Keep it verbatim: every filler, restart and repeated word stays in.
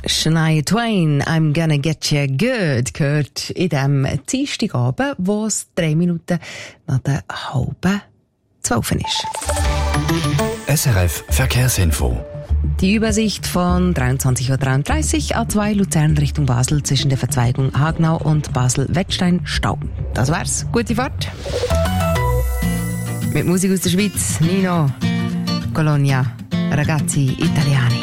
Shania Twain, I'm gonna get you good, gehört in diesem Dienstagabend, wo es drei Minuten nach der halben zwölf ist. S R F Verkehrsinfo. Die Übersicht von dreiundzwanzig Uhr dreiunddreißig, A zwei Luzern Richtung Basel zwischen der Verzweigung Hagnau und Basel-Wettstein Stau. Das war's. Gute Fahrt. Mit Musik aus der Schweiz, Nino, Colonia, Ragazzi Italiani.